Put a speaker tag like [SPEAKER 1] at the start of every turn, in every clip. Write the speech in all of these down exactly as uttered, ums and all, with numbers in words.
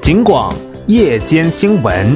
[SPEAKER 1] 警广夜间新闻。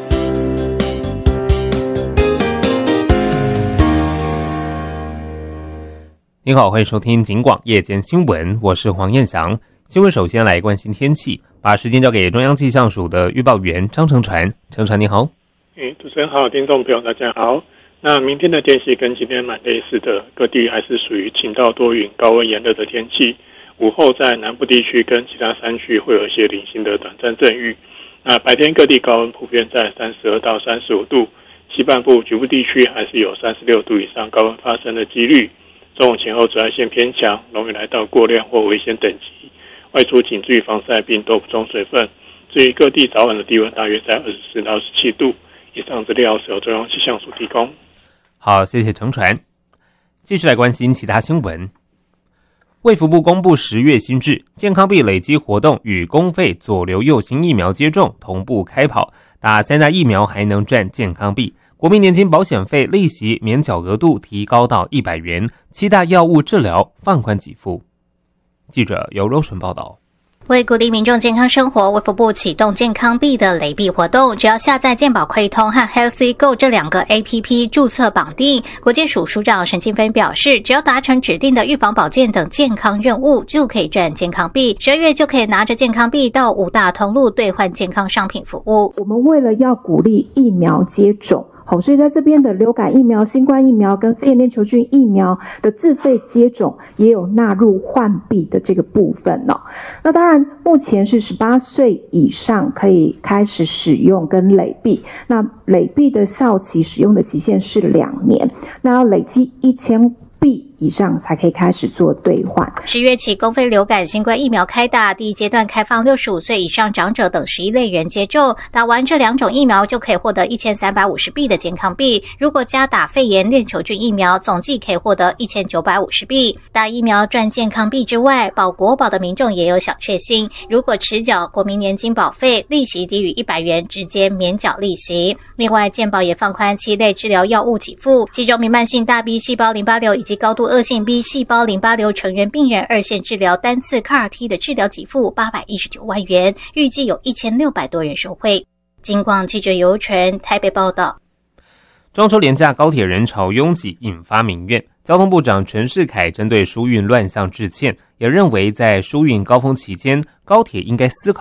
[SPEAKER 1] 你好，欢迎收听警广夜间新闻，我是黄彦翔。新闻首先来关心天气，把时间交给中央气象署的预报员张成传。成传你好。
[SPEAKER 2] 诶，主持人好，听众朋友大家好。那明天的天气跟今天蛮类似的，各地还是属于晴到多云、高温炎热的天气。午后在南部地区跟其他山区会有一些零星的短暂阵雨。那白天各地高温普遍在三十二到三十五度，西半部局部地区还是有三十六度以上高温发生的几率。中午前后紫外线偏强，容易来到过量或危险等级。外出请注意防晒并多补充水分。至于各地早晚的低温大约在二十四到十七度。以上资料是由中央气象署提供。
[SPEAKER 1] 好，谢谢承传。继续来关心其他新闻。卫福部公布十月新制，健康币累积活动与公费左流右星疫苗接种同步开跑，打三大疫苗还能赚健康币。国民年金保险费利息免缴额度提高到一百元，七大药物治疗放宽给付。记者由柔纯报道。
[SPEAKER 3] 为鼓励民众健康生活，卫福部启动健康币的累币活动，只要下载健保快通和 Healthy Go 这两个 A P P 注册绑定。国健署署长沈庆芬表示，只要达成指定的预防保健等健康任务，就可以赚健康币。十二月就可以拿着健康币到五大通路兑换健康商品服务。
[SPEAKER 4] 我们为了要鼓励疫苗接种，好，所以在这边的流感疫苗、新冠疫苗跟肺炎链球菌疫苗的自费接种也有纳入换币的这个部分哦。那当然，目前是十八岁以上可以开始使用跟累币，那累币的效期使用的期限是两年，那要累积一千币以上才可以开始做兑换。
[SPEAKER 3] 十月起，公费流感、新冠疫苗开打，第一阶段开放六十五岁以上长者等十一类人接种。打完这两种疫苗，就可以获得一千三百五十币的健康币。如果加打肺炎链球菌疫苗，总计可以获得一千九百五十币。打疫苗赚健康币之外，保国保的民众也有小确幸。如果迟缴国民年金保费，利息低于一百元，直接免缴利息。另外，健保也放宽七类治疗药物给付，其中弥漫性大 B 细胞淋巴瘤以及高度恶性 B 细胞淋巴瘤成人病人二线治疗单次 C A R T 的治疗给付八百一十九万元，预计有一千六百多人受惠。警广记者游纯台北报道。
[SPEAKER 1] 中秋连假高铁人潮拥挤，引发民怨。交通部长陈世凯针对疏运乱象致歉，也认为在疏运高峰期间，高铁应该思考